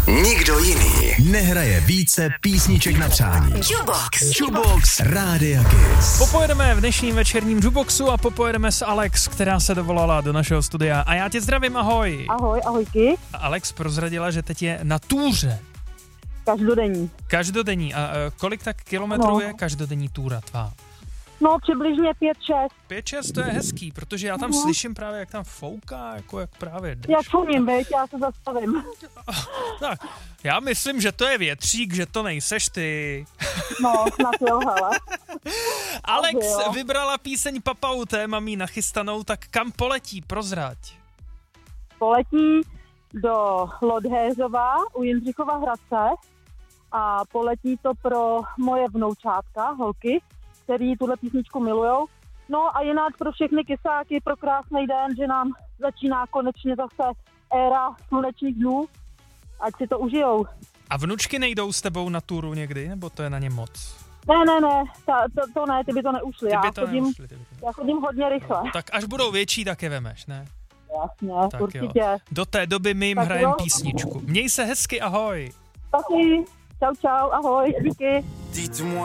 Nikdo jiný nehraje více písniček na přání. Jukebox Rádia Kiss. Popojedeme v dnešním večerním Jukeboxu a popojedeme s Alex, která se dovolala do našeho studia. A já tě zdravím, ahoj. Ahoj, ahojky. A Alex prozradila, že teď je na túře. Každodenní. A kolik tak kilometrů je každodenní túra tvá? No, přibližně 5-6. 5-6, to je hezký, protože já tam slyším právě, jak tam fouká, jako jak právě jdeš. Jak funím, veď, já se zastavím. Tak, já myslím, že to je větřík, že to nejseš ty. No, snad jo, hele. Alex vybrala píseň Papauté, mám jí nachystanou, tak kam poletí, prozrať. Poletí do Lodhéřova u Jindřichova Hradce a poletí to pro moje vnoučátka, holky, který tuhle písničku milujou. No a jinak pro všechny kysáky, pro krásný den, že nám začíná konečně zase éra slunečních dnů, ať si to užijou. A vnučky nejdou s tebou na túru někdy, nebo to je na ně moc? Ne, to ne, ty by to neušly. Já chodím hodně rychle. No, tak až budou větší, tak je vemeš, ne? Jasně, tak určitě. Jo. Do té doby my jim hrajeme písničku. Měj se hezky, ahoj. Taky, čau, ahoj, díky.